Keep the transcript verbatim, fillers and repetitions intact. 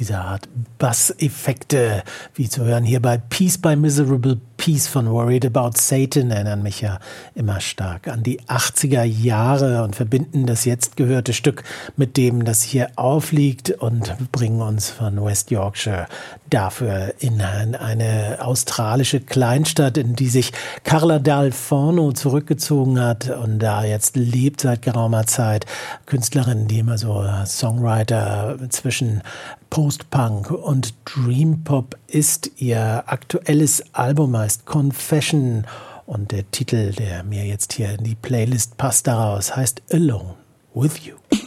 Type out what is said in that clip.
dieser Art Basseffekte, wie zu hören hier bei Peace by Miserable Peace von Worried About Satan, erinnern mich ja immer stark an die achtziger Jahre und verbinden das jetzt gehörte Stück mit dem, das hier aufliegt, und bringen uns von West Yorkshire dafür in eine australische Kleinstadt, in die sich Carla Dal Forno zurückgezogen hat und da jetzt lebt seit geraumer Zeit. Künstlerin, die immer so Songwriter zwischen Post-Punk und Dream Pop ist. Ihr aktuelles Album heißt Confession und der Titel, der mir jetzt hier in die Playlist passt daraus, heißt Alone with You.